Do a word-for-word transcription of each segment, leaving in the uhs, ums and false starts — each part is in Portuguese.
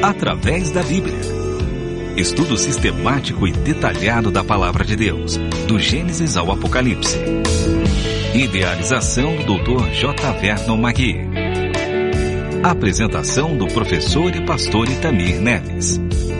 através da Bíblia. Estudo sistemático e detalhado da Palavra de Deus, do Gênesis ao Apocalipse. Idealização do doutor J. Vernon Magui. Apresentação do professor e pastor Itamir Neves.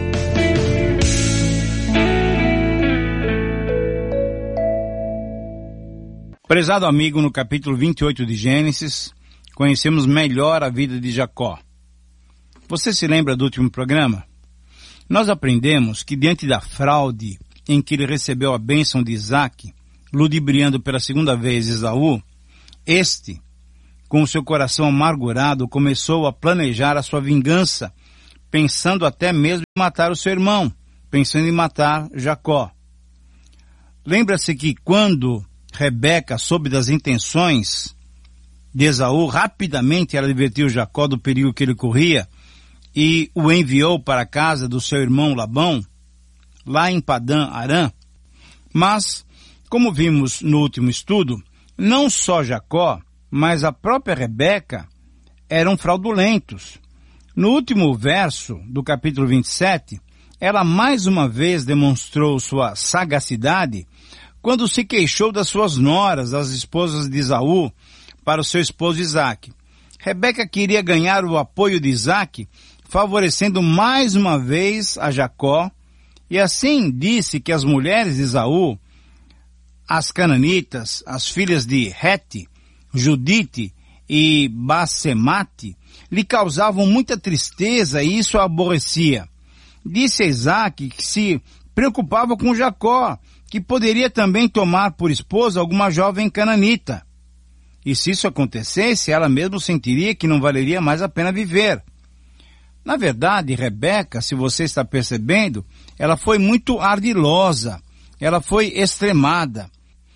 Prezado amigo, no capítulo vinte e oito de Gênesis, conhecemos melhor a vida de Jacó. Você se lembra do último programa? Nós aprendemos que diante da fraude em que ele recebeu a bênção de Isaac, ludibriando pela segunda vez Esaú, este, com o seu coração amargurado, começou a planejar a sua vingança, pensando até mesmo em matar o seu irmão, pensando em matar Jacó. Lembra-se que quando Rebeca soube das intenções de Esaú, rapidamente ela advertiu Jacó do perigo que ele corria e o enviou para a casa do seu irmão Labão, lá em Padã Arã. Mas, como vimos no último estudo, não só Jacó, mas a própria Rebeca eram fraudulentos. No último verso do capítulo vinte e sete, ela mais uma vez demonstrou sua sagacidade quando se queixou das suas noras, as esposas de Esaú, para o seu esposo Isaac. Rebeca queria ganhar o apoio de Isaac, favorecendo mais uma vez a Jacó, e assim disse que as mulheres de Esaú, as cananitas, as filhas de Hete, Judite e Basemate, lhe causavam muita tristeza e isso a aborrecia. Disse a Isaac que se preocupava com Jacó, que poderia também tomar por esposa alguma jovem cananita. E se isso acontecesse, ela mesma sentiria que não valeria mais a pena viver. Na verdade, Rebeca, se você está percebendo, ela foi muito ardilosa, ela foi extremada.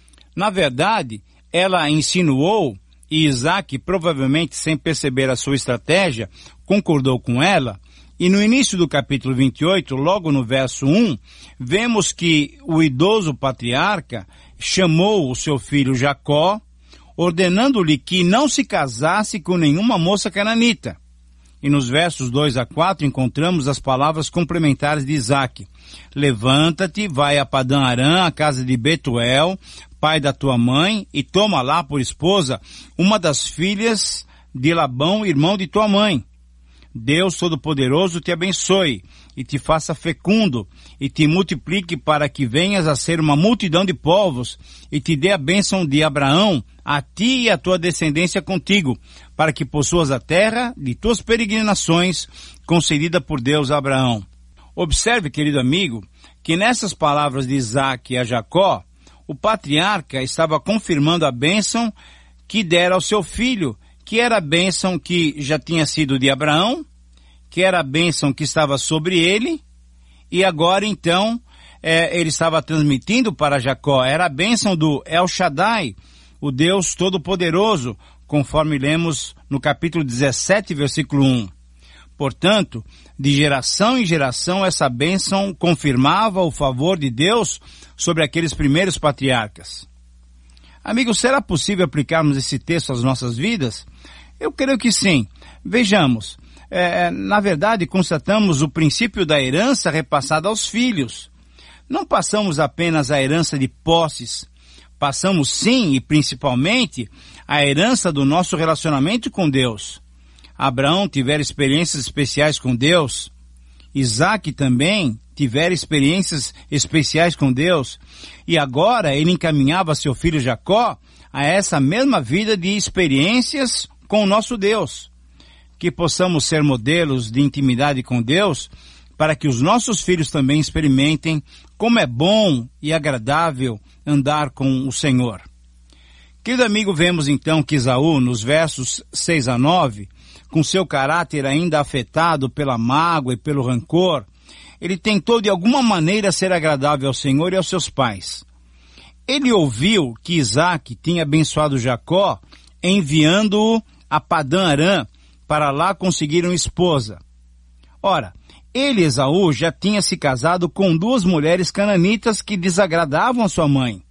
Na verdade, ela insinuou, e Isaac, provavelmente sem perceber a sua estratégia, concordou com ela, e no início do capítulo vinte e oito, logo no verso um, vemos que o idoso patriarca chamou o seu filho Jacó, ordenando-lhe que não se casasse com nenhuma moça cananita. E nos versos dois a quatro encontramos as palavras complementares de Isaac. Levanta-te, vai a Padã Arã, a casa de Betuel, pai da tua mãe, e toma lá por esposa uma das filhas de Labão, irmão de tua mãe. Deus Todo-Poderoso te abençoe, e te faça fecundo, e te multiplique para que venhas a ser uma multidão de povos, e te dê a bênção de Abraão, a ti e a tua descendência contigo, para que possuas a terra de tuas peregrinações, concedida por Deus a Abraão. Observe, querido amigo, que nessas palavras de Isaac a Jacó, o patriarca estava confirmando a bênção que dera ao seu filho, que era a bênção que já tinha sido de Abraão, que era a bênção que estava sobre ele, e agora então é, ele estava transmitindo para Jacó, era a bênção do El Shaddai, o Deus Todo-Poderoso, conforme lemos no capítulo dezessete, versículo um. Portanto, de geração em geração, essa bênção confirmava o favor de Deus sobre aqueles primeiros patriarcas. Amigos, será possível aplicarmos esse texto às nossas vidas? Eu creio que sim. Vejamos, é, na verdade, constatamos o princípio da herança repassada aos filhos. Não passamos apenas a herança de posses, passamos sim e principalmente a herança do nosso relacionamento com Deus. Abraão tivera experiências especiais com Deus, Isaac também tivera experiências especiais com Deus, e agora ele encaminhava seu filho Jacó a essa mesma vida de experiências com o nosso Deus. Que possamos ser modelos de intimidade com Deus, para que os nossos filhos também experimentem como é bom e agradável andar com o Senhor. Querido amigo, vemos então que Esaú, nos versos seis a nove, com seu caráter ainda afetado pela mágoa e pelo rancor, ele tentou de alguma maneira ser agradável ao Senhor e aos seus pais. Ele ouviu que Isaac tinha abençoado Jacó, enviando-o a Padã Arã, para lá conseguir uma esposa. Ora, ele, Esaú, já tinha se casado com duas mulheres cananitas que desagradavam a sua mãe.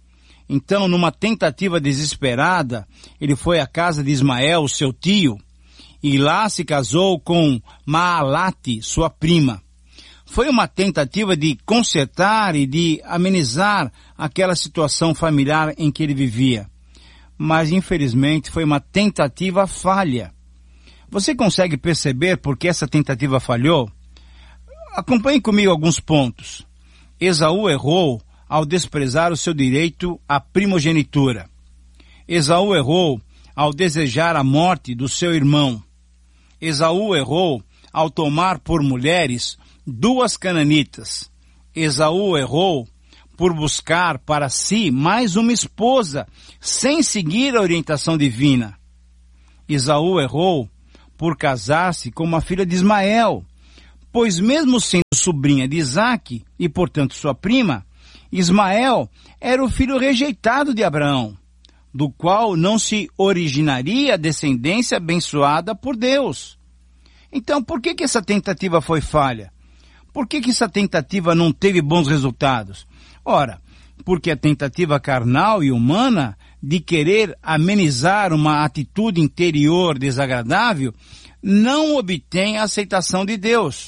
Então, numa tentativa desesperada, ele foi à casa de Ismael, seu tio, e lá se casou com Maalate, sua prima. Foi uma tentativa de consertar e de amenizar aquela situação familiar em que ele vivia. Mas, infelizmente, foi uma tentativa falha. Você consegue perceber por que essa tentativa falhou? Acompanhe comigo alguns pontos. Esaú errou ao desprezar o seu direito à primogenitura. Esaú errou ao desejar a morte do seu irmão. Esaú errou ao tomar por mulheres duas cananitas. Esaú errou por buscar para si mais uma esposa, sem seguir a orientação divina. Esaú errou por casar-se com uma filha de Ismael, pois mesmo sendo sobrinha de Isaque e, portanto, sua prima, Ismael era o filho rejeitado de Abraão, do qual não se originaria a descendência abençoada por Deus. Então, por que que essa tentativa foi falha? Por que que essa tentativa não teve bons resultados? Ora, porque a tentativa carnal e humana de querer amenizar uma atitude interior desagradável não obtém a aceitação de Deus.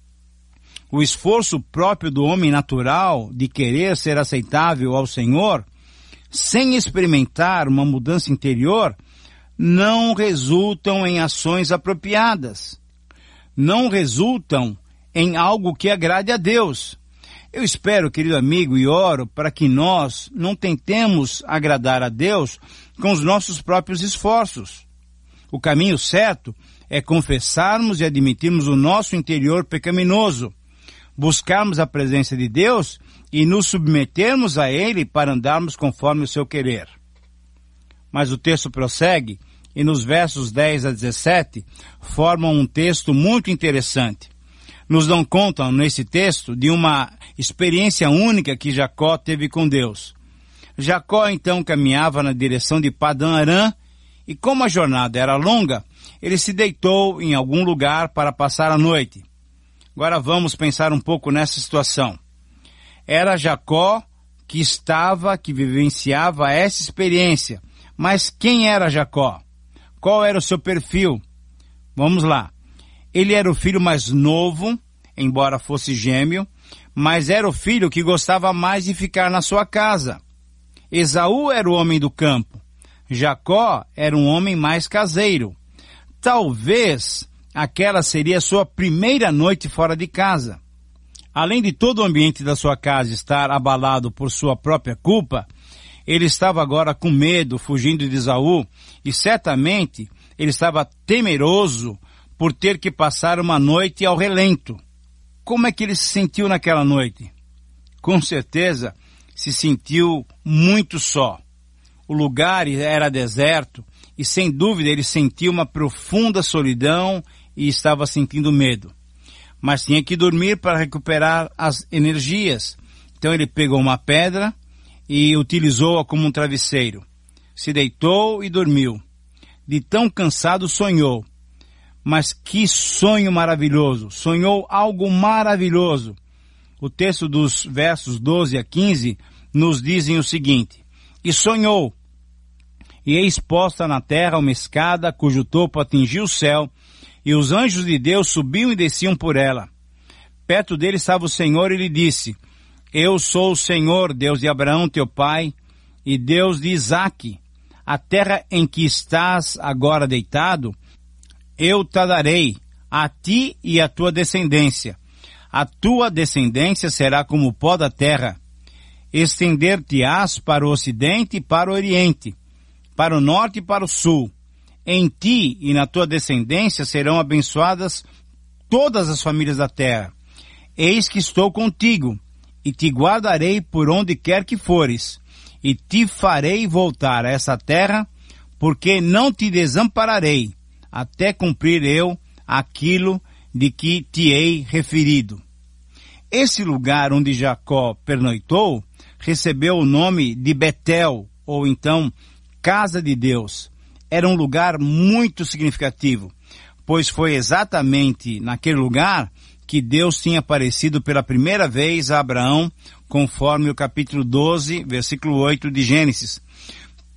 O esforço próprio do homem natural de querer ser aceitável ao Senhor, sem experimentar uma mudança interior, não resultam em ações apropriadas. Não resultam em algo que agrade a Deus. Eu espero, querido amigo, e oro para que nós não tentemos agradar a Deus com os nossos próprios esforços. O caminho certo é confessarmos e admitirmos o nosso interior pecaminoso, buscarmos a presença de Deus e nos submetermos a Ele para andarmos conforme o seu querer. Mas o texto prossegue e nos versos dez a dezessete formam um texto muito interessante. Nos dão conta, nesse texto, de uma experiência única que Jacó teve com Deus. Jacó, então, caminhava na direção de Padã Arã, e como a jornada era longa, ele se deitou em algum lugar para passar a noite. Agora vamos pensar um pouco nessa situação. Era Jacó que estava, que vivenciava essa experiência. Mas quem era Jacó? Qual era o seu perfil? Vamos lá. Ele era o filho mais novo, embora fosse gêmeo, mas era o filho que gostava mais de ficar na sua casa. Esaú era o homem do campo. Jacó era um homem mais caseiro. Talvez aquela seria a sua primeira noite fora de casa. Além de todo o ambiente da sua casa estar abalado por sua própria culpa, ele estava agora com medo, fugindo de Esaú, e certamente ele estava temeroso por ter que passar uma noite ao relento. Como é que ele se sentiu naquela noite? Com certeza se sentiu muito só. O lugar era deserto e sem dúvida ele sentiu uma profunda solidão e estava sentindo medo. Mas tinha que dormir para recuperar as energias. Então ele pegou uma pedra e utilizou-a como um travesseiro. Se deitou e dormiu. De tão cansado sonhou. Mas que sonho maravilhoso! Sonhou algo maravilhoso. O texto dos versos doze a quinze nos dizem o seguinte: E sonhou, e eis posta na terra uma escada cujo topo atingia o céu, e os anjos de Deus subiam e desciam por ela. Perto dele estava o Senhor e lhe disse: Eu sou o Senhor, Deus de Abraão teu pai, e Deus de Isaque. A terra em que estás agora deitado, eu te darei, a ti e à tua descendência. A tua descendência será como o pó da terra. Estender-te-ás para o ocidente e para o oriente, para o norte e para o sul. Em ti e na tua descendência serão abençoadas todas as famílias da terra. Eis que estou contigo, e te guardarei por onde quer que fores, e te farei voltar a essa terra, porque não te desampararei, até cumprir eu aquilo de que te hei referido. Esse lugar onde Jacó pernoitou recebeu o nome de Betel, ou então Casa de Deus. Era um lugar muito significativo, pois foi exatamente naquele lugar que Deus tinha aparecido pela primeira vez a Abraão, conforme o capítulo doze, versículo oito de Gênesis.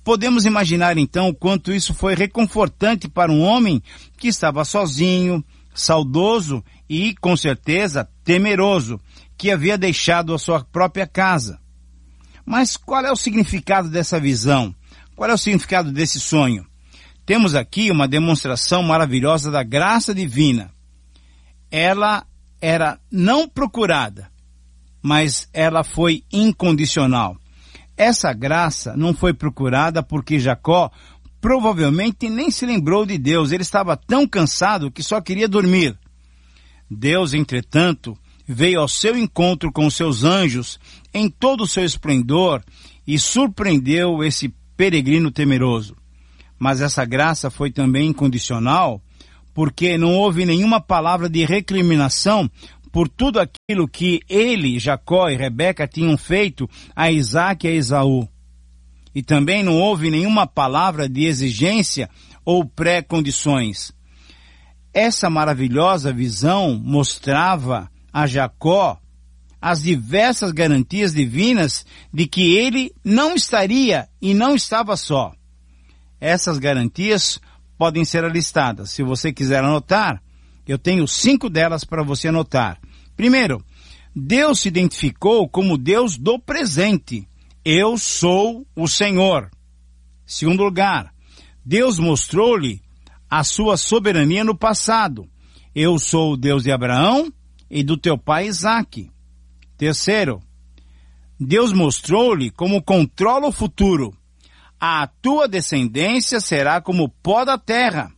Podemos imaginar então o quanto isso foi reconfortante para um homem que estava sozinho, saudoso e, com certeza, temeroso, que havia deixado a sua própria casa. Mas qual é o significado dessa visão? Qual é o significado desse sonho? Temos aqui uma demonstração maravilhosa da graça divina. Ela era não procurada, mas ela foi incondicional. Essa graça não foi procurada porque Jacó provavelmente nem se lembrou de Deus. Ele estava tão cansado que só queria dormir. Deus, entretanto, veio ao seu encontro com os seus anjos em todo o seu esplendor e surpreendeu esse peregrino temeroso. Mas essa graça foi também incondicional, porque não houve nenhuma palavra de recriminação por tudo aquilo que ele, Jacó e Rebeca tinham feito a Isaac e a Esaú. E também não houve nenhuma palavra de exigência ou pré-condições. Essa maravilhosa visão mostrava a Jacó as diversas garantias divinas de que ele não estaria e não estava só. Essas garantias podem ser alistadas. Se você quiser anotar, eu tenho cinco delas para você anotar. Primeiro, Deus se identificou como Deus do presente. Eu sou o Senhor. Segundo lugar, Deus mostrou-lhe a sua soberania no passado. Eu sou o Deus de Abraão e do teu pai Isaque. Terceiro, Deus mostrou-lhe como controla o futuro. A tua descendência será como o pó da terra.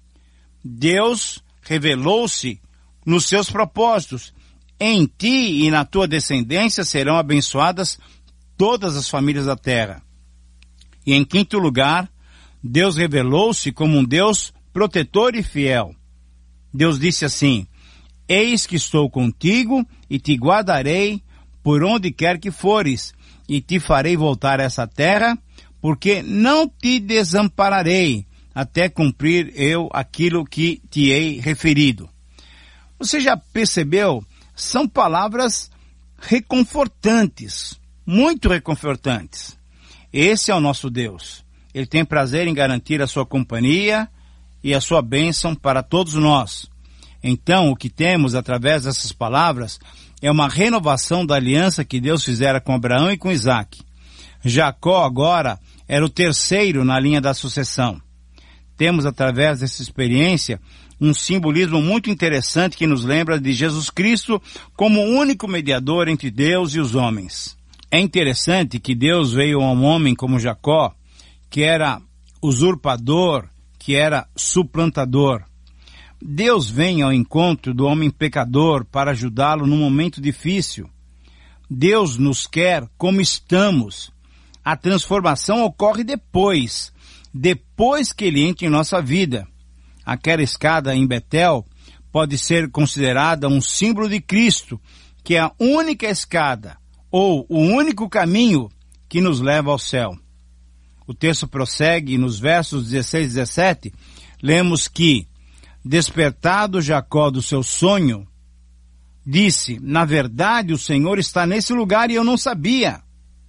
Deus revelou-se nos seus propósitos. Em ti e na tua descendência serão abençoadas todas as famílias da terra. E em quinto lugar, Deus revelou-se como um Deus protetor e fiel. Deus disse assim: eis que estou contigo e te guardarei por onde quer que fores, e te farei voltar a essa terra, porque não te desampararei, até cumprir eu aquilo que te hei referido. Você já percebeu? São palavras reconfortantes, muito reconfortantes. Esse é o nosso Deus. Ele tem prazer em garantir a sua companhia e a sua bênção para todos nós. Então, o que temos através dessas palavras é uma renovação da aliança que Deus fizera com Abraão e com Isaque. Jacó agora era o terceiro na linha da sucessão. Temos através dessa experiência um simbolismo muito interessante que nos lembra de Jesus Cristo como o único mediador entre Deus e os homens. É interessante que Deus veio a um homem como Jacó, que era usurpador, que era suplantador. Deus vem ao encontro do homem pecador para ajudá-lo num momento difícil. Deus nos quer como estamos. A transformação ocorre depois, depois que ele entra em nossa vida. Aquela escada em Betel pode ser considerada um símbolo de Cristo, que é a única escada, ou o único caminho que nos leva ao céu. O texto prossegue e nos versos dezesseis e dezessete, lemos que, despertado Jacó do seu sonho, disse: na verdade o Senhor está nesse lugar e eu não sabia.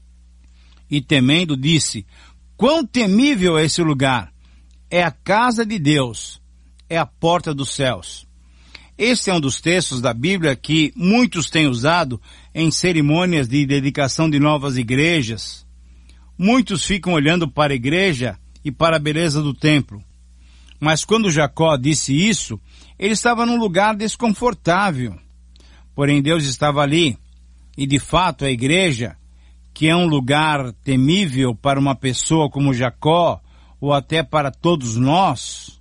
E temendo disse: quão temível é esse lugar! É a casa de Deus, é a porta dos céus. Este é um dos textos da Bíblia que muitos têm usado em cerimônias de dedicação de novas igrejas. Muitos ficam olhando para a igreja e para a beleza do templo. Mas quando Jacó disse isso, ele estava num lugar desconfortável. Porém Deus estava ali, e de fato a igreja, que é um lugar temível para uma pessoa como Jacó, ou até para todos nós,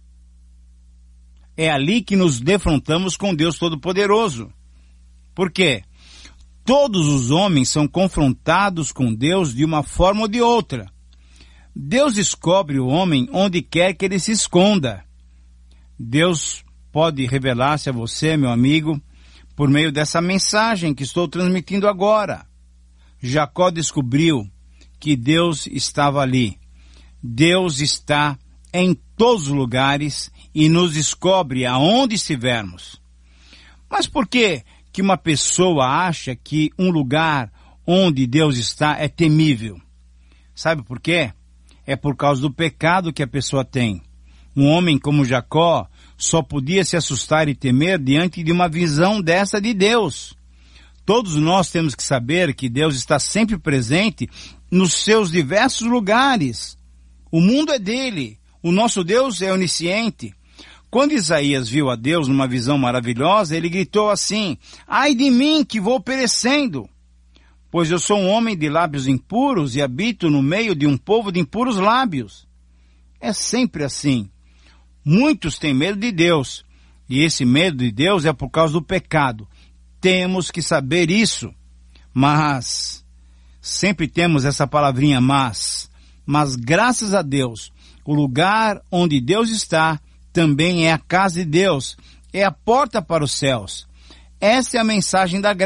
é ali que nos defrontamos com Deus Todo-Poderoso. Por quê? Todos os homens são confrontados com Deus de uma forma ou de outra. Deus descobre o homem onde quer que ele se esconda. Deus pode revelar-se a você, meu amigo, por meio dessa mensagem que estou transmitindo agora. Jacó descobriu que Deus estava ali. Deus está em todos os lugares e nos descobre aonde estivermos. Mas por que que uma pessoa acha que um lugar onde Deus está é temível? Sabe por quê? é por causa do pecado que a pessoa tem. Um homem como Jacó só podia se assustar e temer diante de uma visão dessa de Deus. Todos nós temos que saber que Deus está sempre presente nos seus diversos lugares. O mundo é dele, o nosso Deus é onisciente. Quando Isaías viu a Deus numa visão maravilhosa, ele gritou assim: ai de mim que vou perecendo, pois eu sou um homem de lábios impuros e habito no meio de um povo de impuros lábios. É sempre assim. Muitos têm medo de Deus, e esse medo de Deus é por causa do pecado. Temos que saber isso. Mas, sempre temos essa palavrinha mas, mas graças a Deus, o lugar onde Deus está também é a casa de Deus, é a porta para os céus. Essa é a mensagem da graça.